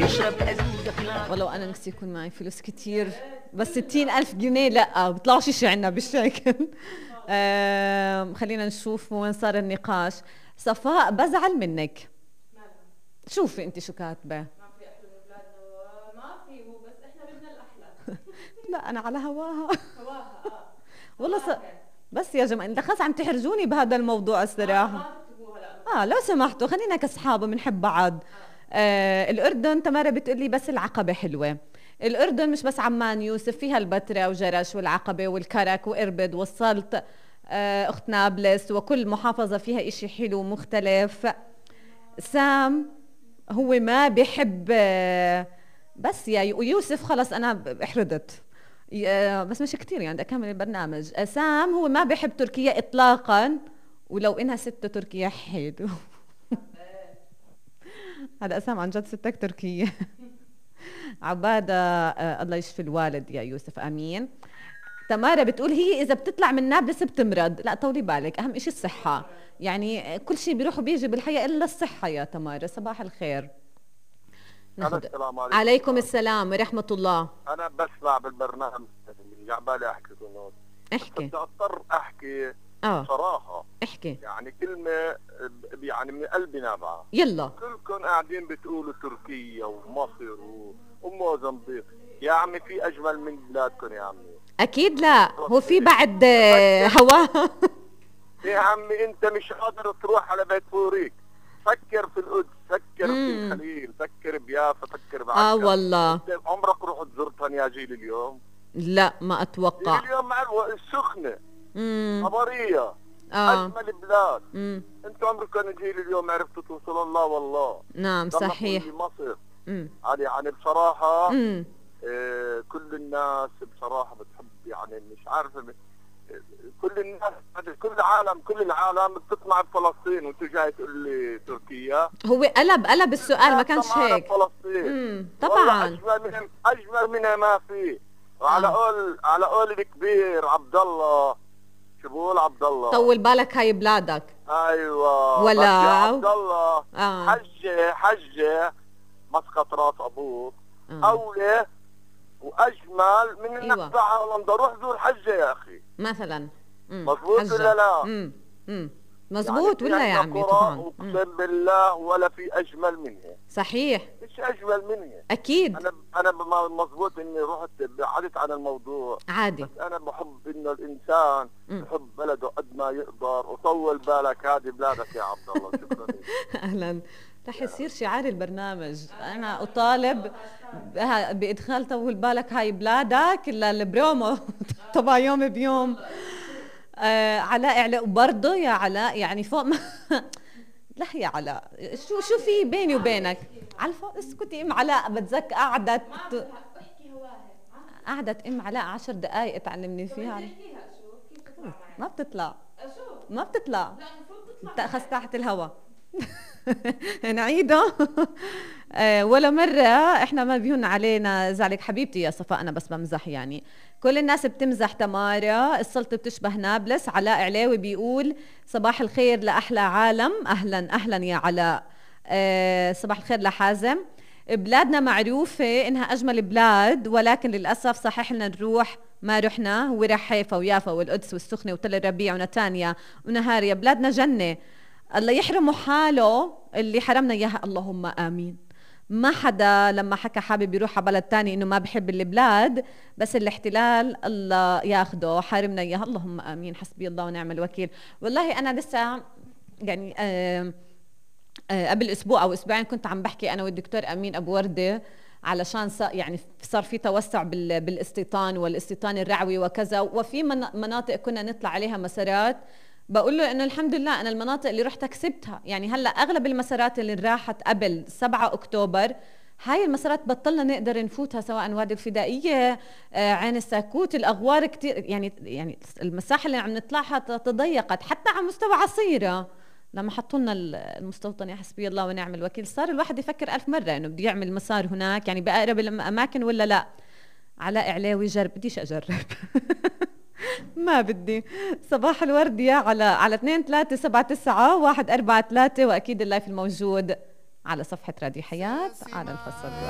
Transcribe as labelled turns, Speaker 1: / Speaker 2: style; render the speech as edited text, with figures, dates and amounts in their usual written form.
Speaker 1: ولو أنا نفسي يكون معي فلوس كتير، بس 60,000 جنيه لأ بيطلعش شي عنا بالشكل. خلينا نشوف وين صار النقاش. صفاء بزعل منك. شوفي انت شو كاتبه.
Speaker 2: ما في احلى من بلادنا، ما في، هو بس احنا بدنا الاحلى.
Speaker 1: لا انا على هواها.
Speaker 2: هواها
Speaker 1: والله بس يا جماعه انت خلص عم تحرجوني بهذا الموضوع الصراحه.
Speaker 2: ما تكتبوها لا.
Speaker 1: لو سمحتوا خلينا كاصحاب بنحب بعض. الاردن تمارا بتقول لي بس العقبه حلوه. الاردن مش بس عمان يوسف، فيها البتراء وجرش والعقبه والكرك واربد والسلط. اخت نابلس، وكل محافظه فيها اشي حلو مختلف. سام هو ما بحب بس يا يوسف خلص انا احرضت. بس مش كتير يعني بدي اكمل البرنامج. سام هو ما بحب تركيا اطلاقا، ولو انها ست تركيا حلو. هذا سام عن جد ستك تركيا. عبادة الله يشفي الوالد يا يوسف امين. تمارا بتقول هي اذا بتطلع من نابلس بتمرض. لا طولي بالك، اهم اشي الصحة، يعني كل شيء بيروح وبيجي بالحياة الا الصحة يا تمارا. صباح الخير.
Speaker 3: السلام عليكم.
Speaker 1: عليكم السلام ورحمة الله.
Speaker 3: أنا بسمع بالبرنامج عبالي أحكي كنوت.
Speaker 1: احكي.
Speaker 3: بدي أضطر أحكي صراحة.
Speaker 1: احكي.
Speaker 3: يعني كلمة يعني من قلبي نابعة.
Speaker 1: يلا.
Speaker 3: كلكم قاعدين بتقولوا تركيا ومصر وموزمبيق، يا عمي في أجمل من بلادكم يا عمي.
Speaker 1: أكيد لا، هو في بعد هوا.
Speaker 3: يا عمي أنت مش قادر تروح على بيت فوريك. فكر في القدس، فكر في الخليل، فكر بيافا، فكر بعكا.
Speaker 1: والله
Speaker 3: عمرك رحت زرتها يا جيل اليوم؟
Speaker 1: لا ما اتوقع.
Speaker 3: جيل اليوم السخنة خبرية اجمل بلاد. انتوا عمركم جيل اليووم عرفتوا توصلوا الله والله.
Speaker 1: نعم صحيح.
Speaker 3: مصر يعني بصراحة كل الناس بصراحة بتحب، يعني مش عارفة، كل الناس كل العالم بتطمع بفلسطين، وانت جاي تقول لي تركيا.
Speaker 1: هو قلب السؤال، ما كانش هيك.
Speaker 3: فلسطين
Speaker 1: طبعا
Speaker 3: اجمل منها ما في. على قول الكبير عبد الله، شو بقول عبد الله؟ طول
Speaker 1: بالك هاي بلادك.
Speaker 3: ايوه
Speaker 1: ولا
Speaker 3: عبد الله حجه مسقط راس ابوك اولى واجمل من انك تطلع على هولندا. روح زور حجه يا اخي مثلا. مظبوط ولا لا؟
Speaker 1: مزبوط
Speaker 3: يعني
Speaker 1: ولا يا عمي؟ طبعا
Speaker 3: اقسم بالله ولا في اجمل منها.
Speaker 1: صحيح
Speaker 3: مش اجمل منها
Speaker 1: اكيد.
Speaker 3: انا مزبوط اني رحت بعدت عن الموضوع
Speaker 1: عادي،
Speaker 3: بس انا بحب انه الانسان يحب بلده قد ما يقدر. وطول بالك هذه بلادك يا عبد الله. شكرا لك.
Speaker 1: اهلا. رح يصير شعار البرنامج، انا اطالب بادخال طول بالك هاي بلادك البرومو طبعا يوم بيوم. علاء وبرضه يا علاء يعني فوق ما لا يا علاء شو في بيني وبينك على الفوق. اسكتي ام علاء، بتذكر قعدت ام علاء 10 دقائق تعلمني فيها. ما بتطلع لا اخذت تحت الهواء. نعيده. ولا مرة احنا ما بيهون علينا زعلك حبيبتي يا صفاء، انا بس بمزح يعني. كل الناس بتمزح تمارا، السلطة بتشبه نابلس. علاء علاوي بيقول صباح الخير لأحلى عالم. أهلا يا علاء. صباح الخير لحازم. بلادنا معروفة إنها أجمل بلاد، ولكن للأسف صحيح لنا نروح ما رحنا. هو راح حيفا ويافا والقدس والسخنة وتل الربيع ونتانيا ونهاريا. بلادنا جنة، الله يحرمه حاله اللي حرمنا إياها، اللهم آمين. ما حدا لما حكى حابب يروح على بلد تاني انه ما بحب البلاد، بس الاحتلال الله ياخده حارمنا اياها، اللهم امين. حسبي الله ونعم الوكيل. والله انا لسه يعني قبل اسبوع او اسبوعين كنت عم بحكي انا والدكتور امين ابو ورده علشان يعني صار في توسع بالاستيطان والاستيطان الرعوي وكذا، وفي مناطق كنا نطلع عليها مسارات. بقول له انه الحمد لله انا المناطق اللي رحت كسبتها. يعني هلا اغلب المسارات اللي راحت قبل 7 اكتوبر هاي المسارات بطلنا نقدر نفوتها، سواء وادي الفدائيه، عين الساكوت، الاغوار كتير. يعني المساحه اللي عم نطلعها تضيقت حتى على مستوى عصيره لما حطوا لنا المستوطن. يا حسبي الله ونعم الوكيل. صار الواحد يفكر 1000 مره انه بده يعمل مسار هناك، يعني بأقرب الاماكن ولا لا. علاء علاوي بديش اجرب. ما بدي. صباح الورد يا على 2379143، واكيد اللايف الموجود على صفحة راديو حياة على الفصل.